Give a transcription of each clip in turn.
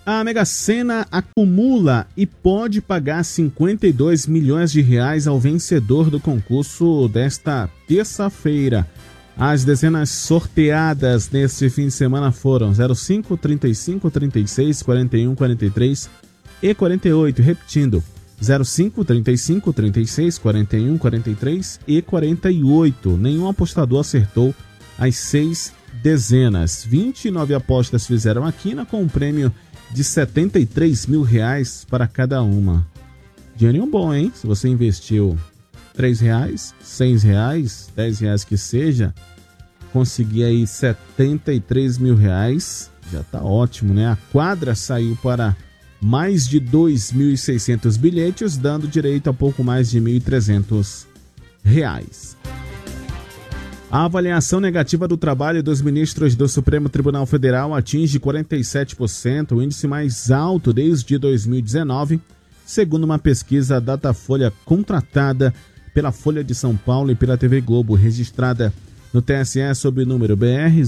A Mega Sena acumula e pode pagar 52 milhões de reais ao vencedor do concurso desta terça-feira. As dezenas sorteadas neste fim de semana foram 05, 35, 36, 41, 43 e 48. Repetindo, 05, 35, 36, 41, 43 e 48. Nenhum apostador acertou as 6 dezenas. 29 apostas fizeram a quina com um prêmio de 73 mil reais para cada uma. Dinheirinho bom, hein? Se você investiu R$3, R$6, R$10 que seja, conseguir aí 73 mil reais, já tá ótimo, né? A quadra saiu para mais de 2.600 bilhetes, dando direito a pouco mais de R$1.300. A avaliação negativa do trabalho dos ministros do Supremo Tribunal Federal atinge 47%, o índice mais alto desde 2019, segundo uma pesquisa Datafolha contratada pela Folha de São Paulo e pela TV Globo, registrada no TSE sob o número BR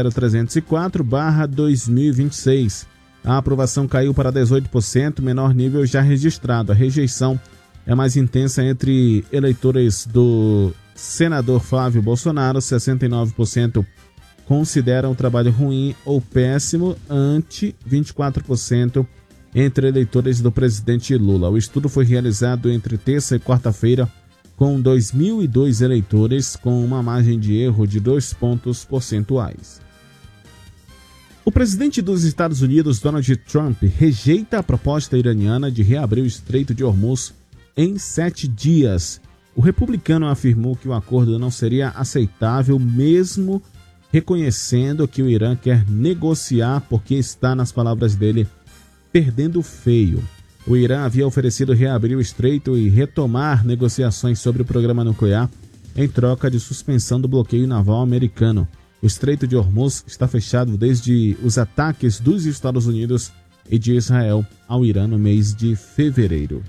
00304/2026. A aprovação caiu para 18%, menor nível já registrado. A rejeição é mais intensa entre eleitores do senador Flávio Bolsonaro. 69% consideram o trabalho ruim ou péssimo, ante 24% entre eleitores do presidente Lula. O estudo foi realizado entre terça e quarta-feira com 2.002 eleitores, com uma margem de erro de 2 pontos percentuais. O presidente dos Estados Unidos, Donald Trump, rejeita a proposta iraniana de reabrir o Estreito de Hormuz em 7 dias. O republicano afirmou que o acordo não seria aceitável, mesmo reconhecendo que o Irã quer negociar porque está, nas palavras dele, perdendo feio. O Irã havia oferecido reabrir o estreito e retomar negociações sobre o programa nuclear em troca de suspensão do bloqueio naval americano. O Estreito de Hormuz está fechado desde os ataques dos Estados Unidos e de Israel ao Irã no mês de fevereiro.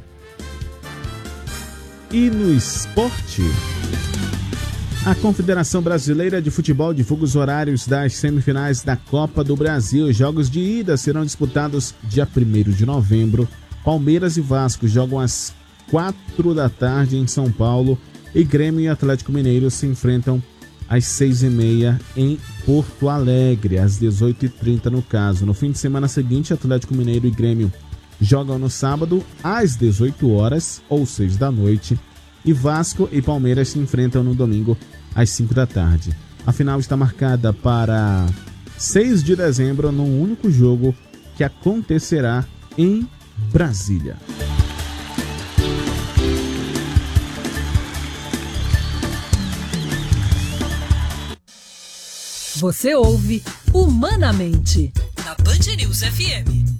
E no esporte, a Confederação Brasileira de Futebol divulga os horários das semifinais da Copa do Brasil. Os jogos de ida serão disputados dia 1º de novembro. Palmeiras e Vasco jogam às 4 da tarde em São Paulo e Grêmio e Atlético Mineiro se enfrentam às 6h30 em Porto Alegre, às 18h30 no caso. No fim de semana seguinte, Atlético Mineiro e Grêmio jogam no sábado às 18 horas ou 6 da noite e Vasco e Palmeiras se enfrentam no domingo às 5 da tarde. A final está marcada para 6 de dezembro num único jogo que acontecerá em Brasília. Você ouve Humanamente na Band News FM.